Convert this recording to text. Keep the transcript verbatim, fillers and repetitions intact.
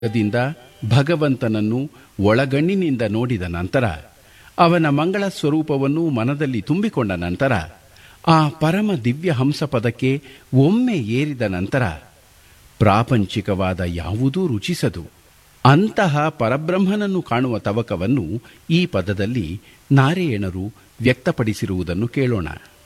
ದಿಂದ ಭಗವಂತನನ್ನು ಒಳಗಣ್ಣಿನಿಂದ ನೋಡಿದ ನಂತರ ಅವನ ಮಂಗಳ ಸ್ವರೂಪವನ್ನು ಮನದಲ್ಲಿ ತುಂಬಿಕೊಂಡ ನಂತರ ಆ ಪರಮ ದಿವ್ಯ ಹಂಸಪದಕ್ಕೆ ಒಮ್ಮೆ ಏರಿದ ನಂತರ ಪ್ರಾಪಂಚಿಕವಾದ ಯಾವುದೂ ರುಚಿಸದು. ಅಂತಹ ಪರಬ್ರಹ್ಮನನ್ನು ಕಾಣುವ ತವಕವನ್ನು ಈ ಪದದಲ್ಲಿ ನಾರಾಯಣರು ವ್ಯಕ್ತಪಡಿಸಿರುವುದನ್ನು ಕೇಳೋಣ.